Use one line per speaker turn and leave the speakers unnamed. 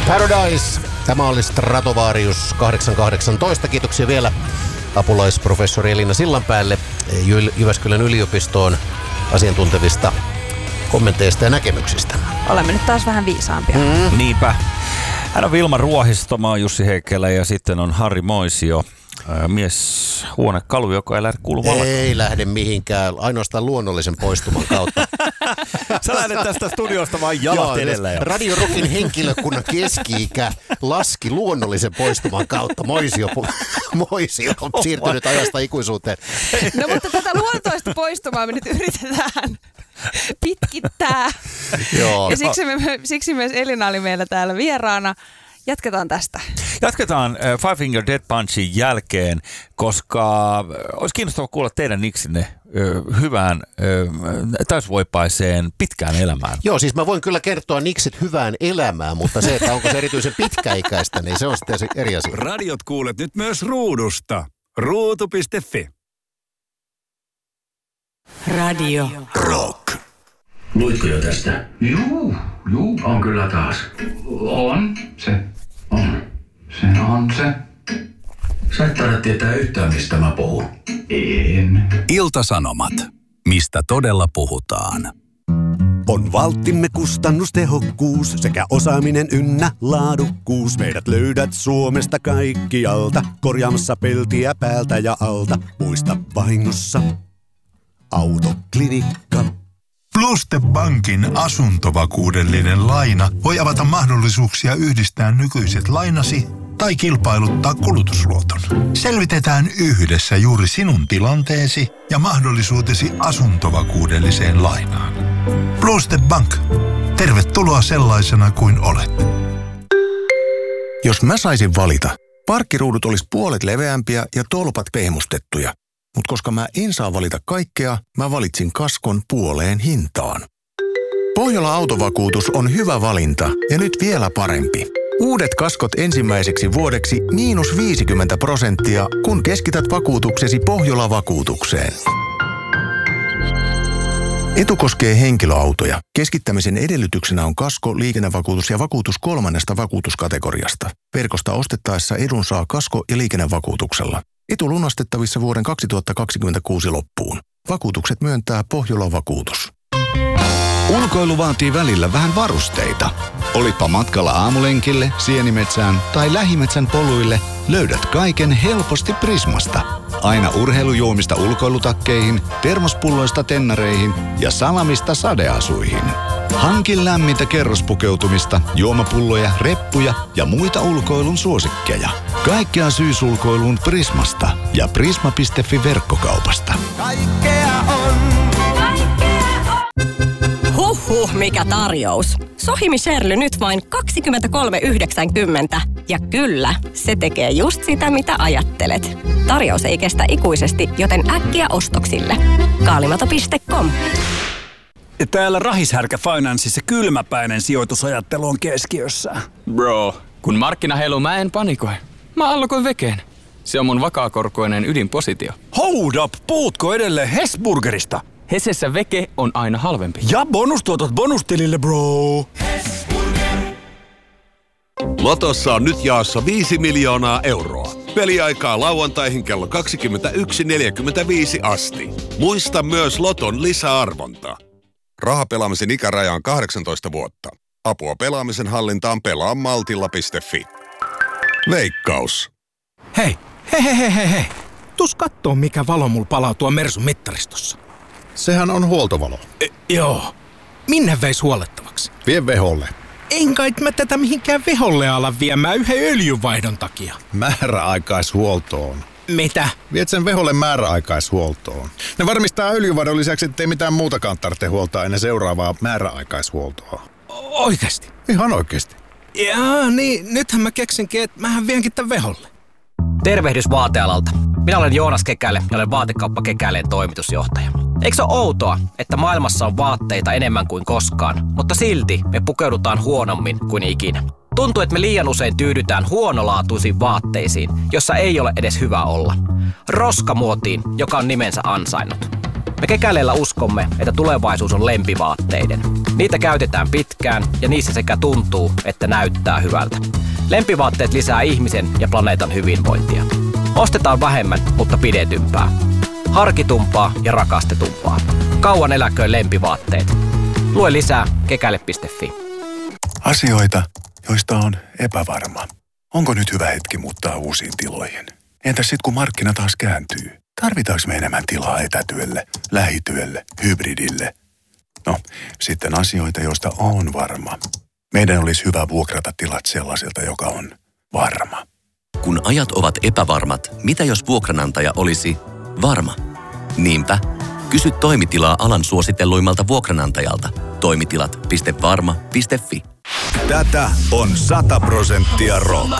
Paradise. Tämä oli Stratovarius 818. Kiitoksia vielä apulaisprofessori Elina Sillanpäälle Jyväskylän yliopistoon asiantuntevista kommenteista ja näkemyksistä.
Olemme nyt taas vähän viisaampia.
Niinpä. Hän on Vilma Ruohisto, mä oon Jussi Heikkilä ja sitten on Harri Moisio. Mies huonekalu, joka ei lähde kuulumaan.
Ei lähde mihinkään, ainoastaan luonnollisen poistuman kautta.
Sä lähdet tästä studiosta vaan jalat edellä.
Radio Rockin henkilökunnan keski-ikä laski luonnollisen poistuman kautta. Moisio on siirtynyt ajasta ikuisuuteen.
No mutta tätä luontoista poistumaa me nyt yritetään pitkittää.
Joo.
Ja siksi myös Elina oli meillä täällä vieraana. Jatketaan tästä.
Jatketaan Five Finger Death Punchin jälkeen, koska olisi kiinnostavaa kuulla teidän niksinne hyvään, täysvoipaiseen, pitkään elämään.
Joo, siis mä voin kyllä kertoa niksit hyvään elämään, mutta se, että onko se erityisen pitkäikäistä, niin se on sitten eri asia.
Radiot kuulet nyt myös ruudusta. Ruutu.fi.
Radio
Rock. Luitko jo tästä?
Juu, on kyllä taas. On. Se on se.
Sä et taida tietää yhtään, mistä mä puhun.
En.
Ilta-Sanomat. Mistä todella puhutaan.
On valttimme kustannustehokkuus sekä osaaminen ynnä laadukkuus. Meidät löydät Suomesta kaikkialta, korjaamassa peltiä päältä ja alta. Muista vahingossa Autoklinikka.
Pluste Bankin asuntovakuudellinen laina voi avata mahdollisuuksia yhdistää nykyiset lainasi tai kilpailuttaa kulutusluoton. Selvitetään yhdessä juuri sinun tilanteesi ja mahdollisuutesi asuntovakuudelliseen lainaan. Pluste Bank. Tervetuloa sellaisena kuin olet.
Jos mä saisin valita, parkkiruudut olisi puolet leveämpiä ja tolpat pehmustettuja. Mutta koska mä en saa valita kaikkea, mä valitsin kaskon puoleen hintaan. Pohjola Autovakuutus on hyvä valinta ja nyt vielä parempi. Uudet kaskot ensimmäiseksi vuodeksi -50%, kun keskität vakuutuksesi Pohjola-vakuutukseen. Etu koskee henkilöautoja. Keskittämisen edellytyksenä on kasko, liikennevakuutus ja vakuutus 3. vakuutuskategoriasta. Verkosta ostettaessa edun saa kasko- ja liikennevakuutuksella. Etu lunastettavissa vuoden 2026 loppuun. Vakuutukset myöntää Pohjola-vakuutus.
Ulkoilu vaatii välillä vähän varusteita. Olitpa matkalla aamulenkille, sienimetsään tai lähimetsän poluille, löydät kaiken helposti Prismasta. Aina urheilujuomista ulkoilutakkeihin, termospulloista tennareihin ja salamista sadeasuihin. Hankin lämmintä kerrospukeutumista, juomapulloja, reppuja ja muita ulkoilun suosikkeja. Kaikkea syysulkoiluun Prismasta ja prisma.fi verkkokaupasta.
Kaikkea on. Huhhuh, mikä tarjous. Sohimi Sherly nyt vain 23,90. Ja kyllä, se tekee just sitä, mitä ajattelet. Tarjous ei kestä ikuisesti, joten äkkiä ostoksille. Kaalimato.com.
Täällä Rahishärkä Financeissa kylmäpäinen sijoitusajattelu on keskiössä.
Bro, kun markkina heiluu, mä en panikoi. Mä allokoin vekeen. Se on mun vakaakorkoinen ydinpositio.
Hold up, puhutko edelleen Hesburgerista?
Hesessä veke on aina halvempi.
Ja bonustuotot bonustilille, bro.
Lotossa on nyt jaossa 5 miljoonaa euroa. Peliaikaa lauantaihin kello 21.45 asti. Muista myös Loton lisäarvonta. Rahapelaamisen ikäraja on 18 vuotta. Apua pelaamisen hallintaan pelaa maltilla.fi. Veikkaus.
Hei. Tuus kattoo, mikä valo mulla palaa tuo Mersun mittaristossa.
Sehän on huoltovalo.
Joo. Minne veis huollettavaksi?
Vie veholle.
En kai mä tätä mihinkään veholle ala viemään yhden öljynvaihdon takia.
Määräaikaishuoltoon.
Mitä?
Viet sen veholle määräaikaishuoltoon. Ne varmistaa öljynvaihdon lisäksi, ettei mitään muutakaan tarvitse huoltaa ennen seuraavaa määräaikaishuoltoa.
Oikeesti?
Ihan oikeesti.
Jaa, niin nythän mä keksinkin, että mähän vienkin tän veholle.
Tervehdys vaatealalta. Minä olen Joonas Kekäle ja olen Vaatekauppa Kekäleen toimitusjohtaja. Eikö se ole outoa, että maailmassa on vaatteita enemmän kuin koskaan, mutta silti me pukeudutaan huonommin kuin ikinä? Tuntuu, että me liian usein tyydytään huonolaatuisiin vaatteisiin, jossa ei ole edes hyvä olla. Roskamuotiin, joka on nimensä ansainnut. Me Kekäleellä uskomme, että tulevaisuus on lempivaatteiden. Niitä käytetään pitkään ja niissä sekä tuntuu, että näyttää hyvältä. Lempivaatteet lisää ihmisen ja planeetan hyvinvointia. Ostetaan vähemmän, mutta pidetympää. Harkitumpaa ja rakastetumpaa. Kauan eläköön lempivaatteet. Lue lisää kekäle.fi.
Asioita, joista on epävarma. Onko nyt hyvä hetki muuttaa uusiin tiloihin? Entäs sitten kun markkina taas kääntyy? Tarvitaanko me enemmän tilaa etätyölle, lähityölle, hybridille? No, sitten asioita, joista on varma. Meidän olisi hyvä vuokrata tilat sellaiselta, joka on varma.
Kun ajat ovat epävarmat, mitä jos vuokranantaja olisi varma? Niinpä, kysy toimitilaa alan suositelluimmalta vuokranantajalta. Toimitilat.varma.fi.
Tätä on 100% rock.